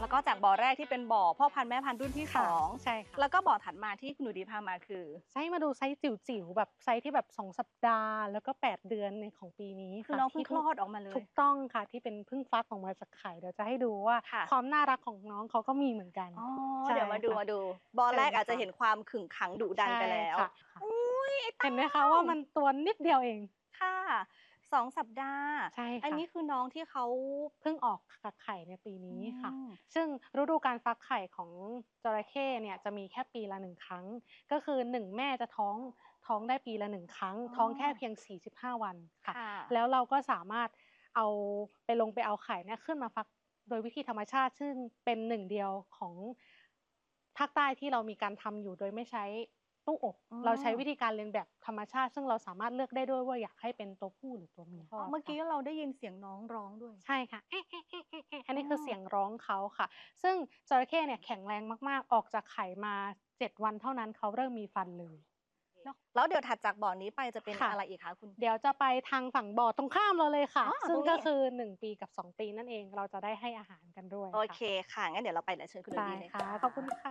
แล้วก็จากบ่อแรกที่เป็นบ่อพ่อพันธุ์แม่พันธุ์รุ่นที่2 ใช่ค่ะแล้วก็บ่อถัดมาที่คุณหนูดีพามาคือไซส์มาดูไซส์จิ๋วๆแบบไซส์ที่แบบ2 สัปดาห์แล้วก็8 เดือนในของปีนี้คือน้องเพิ่งคลอดออกมาเลยถูกต้องค่ะที่เป็นเพิ่งฟักออกมาจากไข่เดี๋ยวจะให้ดูว่าความน่ารักของน้องเขาก็มีเหมือนกันเดี๋ยวมาดูบ่อแรกอาจจะเห็นความขึงขังดุดันไปแล้วเห็นไหมคะว่ามันตัวนิดเดียวเองค่ะ2 สัปดาห์ใช่ค่ะอันนี้คือน้องที่เขาเพิ่งออกจากไข่ในปีนี้ค่ะซึ่งฤดูการฟักไข่ของจระเข้เนี่ยจะมีแค่ปีละ1 ครั้งก็คือ1 แม่จะท้องได้ปีละ1 ครั้งท้องแค่เพียง45 วันค่ะแล้วเราก็สามารถเอาไปเอาไข่เนี่ยขึ้นมาฟักโดยวิธีธรรมชาติซึ่งเป็น1 เดียวของภาคใต้ที่เรามีการทำอยู่โดยไม่ใช้ตู้อบเราใช้วิธีการเรียนแบบธรรมชาติซึ่งเราสามารถเลือกได้ด้วยว่าอยากให้เป็นตัวผู้หรือตัวเมียเมื่อกี้เราได้ยินเสียงน้องร้องด้วยใช่ค่ะอันนี้คือเสียงร้องเขาค่ะซึ่งจระเข้เนี่ยแข็งแรงมากๆออกจากไข่มา7 วันเท่านั้นเขาเริ่มมีฟันเลยแล้วเดี๋ยวถัดจากบ่อนี้ไปจะเป็นอะไรอีกคะคุณเดี๋ยวจะไปทางฝั่งบ่อตรงข้ามเราเลยค่ะซึ่งก็คือ1 ปีกับ2 ปีนั่นเองเราจะได้ให้อาหารกันด้วยโอเคค่ะงั้นเดี๋ยวเราไปเลยเชิญคุณดีเลยค่ะขอบคุณค่ะ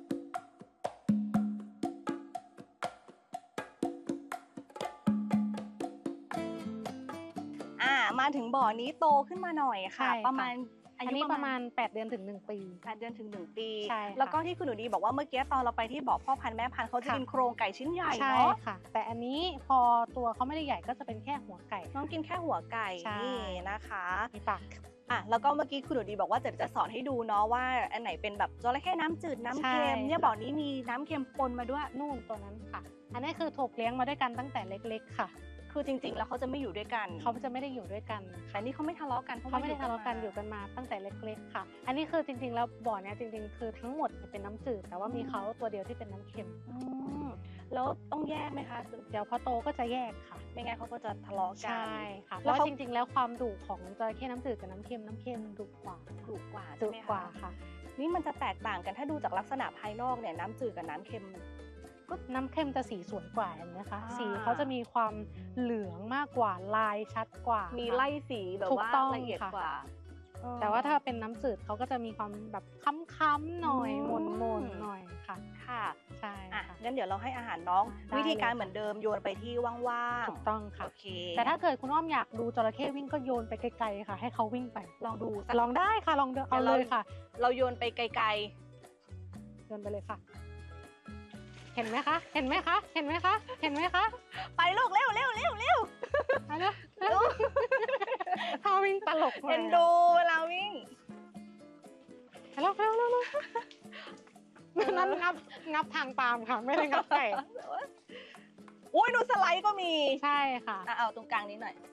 มาถึงบ่อนี้โตขึ้นมาหน่อยค่ะประมาณอันนี้ประมาณ8 เดือนถึง1 ปี 8 เดือนถึง1 ปีแล้วก็ที่คุณหนูดีบอกว่าเมื่อกี้ตอนเราไปที่บ่อพ่อพันธุ์แม่พันธุ์เขาจะเป็นโครงไก่ชิ้นใหญ่เนาะค่ะแต่อันนี้พอตัวเขาไม่ได้ใหญ่ก็จะเป็นแค่หัวไก่น้องกินแค่หัวไก่นี่นะคะมีปากแล้วก็เมื่อกี้คุณหนูดีบอกว่าจะสอนให้ดูเนาะว่าอันไหนเป็นแบบจระเข้น้ำจืดน้ำเค็มเนี่ยบ่อนี้มีน้ำเค็มปนมาด้วยนู่นตัวนั้นค่ะอันนี้คือถูกเลี้ยงมาด้วยกันตั้งแต่เล็กๆค่ะคือจริงๆแล้วเขาจะไม่อยู่ด้วยกันเขาจะไม่ได้อยู่ด้วยกันแต่นี่เขาไม่ทะเลาะกันเขาไม่ได้ทะเลาะกันอยู่กันมาตั้งแต่เล็กๆค่ะอันนี้คือจริงๆแล้วบ่อนี้จริงๆคือทั้งหมดเป็นน้ำจืดแต่ว่ามีเขาตัวเดียวที่เป็นน้ำเค็มแล้วต้องแยกไหมคะเดี๋ยวพอโตก็จะแยกค่ะไม่งั้นเขาก็จะทะเลาะกันใช่ค่ะแล้วจริงๆแล้วความดุของจระเข้น้ำจืดกับน้ำเค็มดุกว่าค่ะนี่มันจะแตกต่างกันถ้าดูจากลักษณะภายนอกเนี่ยน้ำจืดกับน้ำเค็มก็น้ำเค็มจะสีสวยกว่าอย่างนี้ค่ะสีเขาจะมีความเหลืองมากกว่าลายชัดกว่ามีไล่สีแบบว่าละเอียดกว่าแต่ว่าถ้าเป็นน้ำจืดเขาก็จะมีความแบบค้ำๆหน่อยมนหน่อยค่ะใช่งั้นเดี๋ยวเราให้อาหารน้องวิธีการเหมือนเดิมโยนไปที่ว่างๆถูกต้องค่ะโอเคแต่ถ้าเกิดคุณอ้อมอยากดูจระเข้วิ่งก็โยนไปไกลๆค่ะให้เขาวิ่งไปลองดูลองได้ค่ะลองเอาเลยค่ะเราโยนไปไกลๆโยนไปเลยค่ะเห็นไหมคะไปลูกเร็วถ้าวิ่งตลกเห็นดูเวลาวิ่งเร็วนั้นงับทางตามค่ะไม่ได้งับไก่อุ้ยดูสไลด์ก็มีใช่ค่ะเอาตรงกลางนี้หน่อย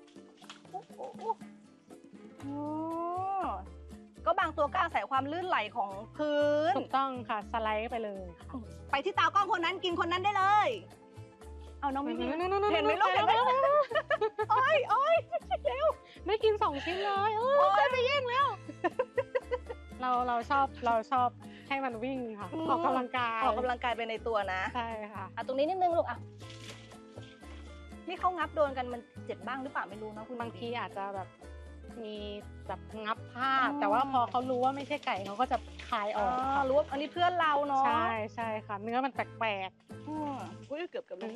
ก็บางตัวก็อาศัยความลื่นไหลของพื้นถูกต้องค่ะสไลด์ไปเลยไปที่ตากล้องคนนั้นกินคนนั้นได้เลยเอาน้องมิมี่เห็นไหมลูกโอ้ยเร็วไม่กิน2 ชิ้นเลยโอ้ยไปแย่งแล้วเราชอบให้มันวิ่งค่ะออกกำลังกายไปในตัวนะใช่ค่ะตรงนี้นิดนึงลูกนี่เขางับโดนกันมันเจ็บบ้างหรือเปล่าไม่รู้นะคุณบางทีอาจจะแบบมีแบบงับผ้าแต่ว่าพอเขารู้ว่าไม่ใช่ไก่เขาก็จะคายออกรู้ว่าอันนี้เพื่อนเราเนาะใช่ค่ะเนื้อมันแปลกอุ้ยเกือบเลย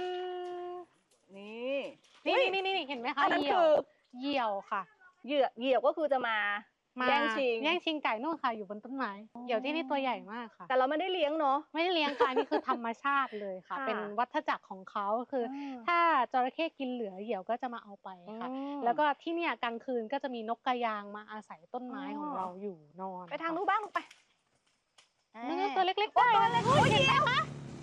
นี่เห็นไหมคะเหยี่ยวค่ะเหยี่ยวก็คือจะมาแย่งชิงไก่นู่นค่ะอยู่บนต้นไม้เหยี่ยวที่นี่ตัวใหญ่มากค่ะแต่เราไม่ได้เลี้ยงเนาะไม่ได้เลี้ยงค่ะนี่คือธรรมชาติเลยค่ะเป็นวัฏจักรของเขาคือถ้าจระเข้กินเหลือเหยี่ยวก็จะมาเอาไปค่ะแล้วก็ที่เนี่ยกลางคืนก็จะมีนกกระยางมาอาศัยต้นไม้ของเราอยู่นอนไปทางนู้นบ้างลูกไปนี่ตัวเล็กๆได้เห็นไหมคะ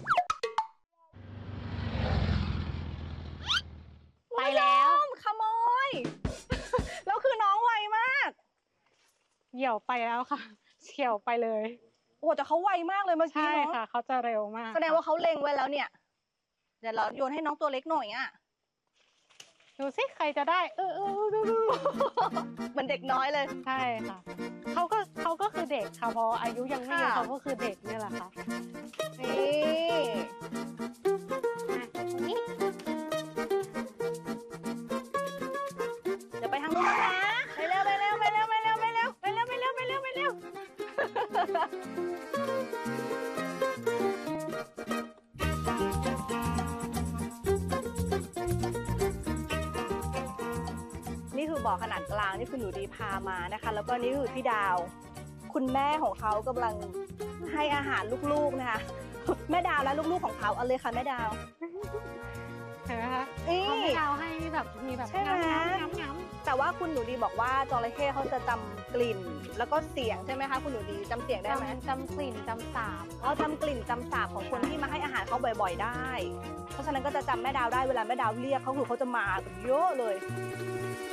ไปแล้วขโมยแล้วคือน้องไวมากเหยี่ยวไปแล้วค่ะเฉี่ยวไปเลยโอ้แต่เขาไวมากเลยเมื่อกี้ใช่ค่ะเขาจะเร็วมากแสดงว่าเขาเล็งไว้แล้วเนี่ยเดี๋ยวเราโยนให้น้องตัวเล็กหน่อยดูสิใครจะได้เหมือนเด็กน้อยเลยใช่ค่ะเขาก็คือเด็กค่ะพออายุยังไม่เยอะเขาก็คือเด็กนี่แหละค่ะเดี๋ยวไปทางนู้นนะไปเร็วนี่คือบ่อขนาดกลางนี่คุณหนูดีพามานะคะ แล้วก็นี่คือพี่ดาว คุณแม่ของเขากำลังให้อาหารลูกๆนะคะ แม่ดาวและลูกๆของเขาเอาเลยค่ะแม่ดาวเห็นไหมคะนี่เขาไม่ดาวให้แบบมีแบบใช่ไหมย้ำๆแต่ว่าคุณหนูดีบอกว่าจระเข้เขาจะจำกลิ่น แล้วก็เสียงใช่ไหมคะคุณหนูดีจำเสียงได้ไหมจำกลิ่นจำสาบอ๋อจำกลิ่นจำสาบของคนที่มาให้อาหารเขาบ่อยๆได้ เพราะฉะนั้นก็จะจำแม่ดาวได้เวลาแม่ดาวเรียกเขาคือเขาจะมากันเยอะเลย